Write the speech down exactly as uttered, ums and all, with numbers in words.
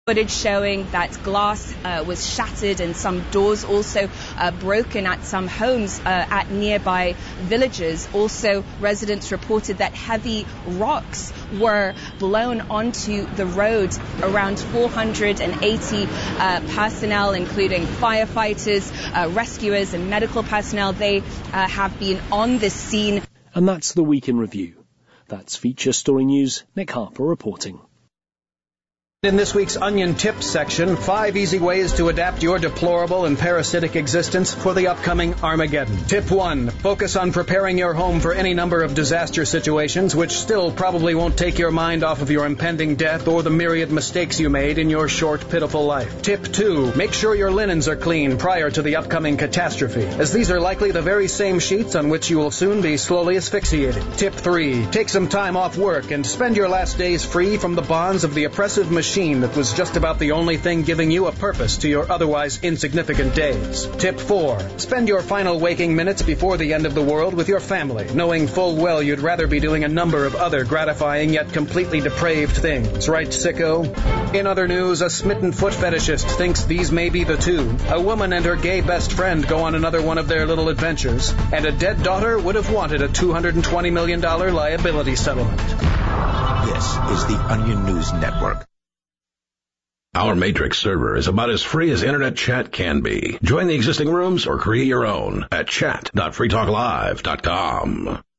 Footage showing that glass uh, was shattered and some doors also uh, broken at some homes uh, at nearby villages. Also, residents reported that heavy rocks were blown onto the road. Around four hundred eighty uh, personnel, including firefighters, uh, rescuers and medical personnel, they uh, have been on this scene. And that's the Week in Review. That's Feature Story News. Nick Harper reporting. In this week's Onion Tips section, five easy ways to adapt your deplorable and parasitic existence for the upcoming Armageddon. Tip one, focus on preparing your home for any number of disaster situations, which still probably won't take your mind off of your impending death or the myriad mistakes you made in your short, pitiful life. Tip two, make sure your linens are clean prior to the upcoming catastrophe, as these are likely the very same sheets on which you will soon be slowly asphyxiated. Tip three, take some time off work and spend your last days free from the bonds of the oppressive machine that was just about the only thing giving you a purpose to your otherwise insignificant days. Tip four. Spend your final waking minutes before the end of the world with your family, knowing full well you'd rather be doing a number of other gratifying yet completely depraved things. Right, sicko? In other news, a smitten foot fetishist thinks these may be the two. A woman and her gay best friend go on another one of their little adventures, and a dead daughter would have wanted a two hundred twenty million dollars liability settlement. This is the Onion News Network. Our Matrix server is about as free as internet chat can be. Join the existing rooms or create your own at chat dot free talk live dot com.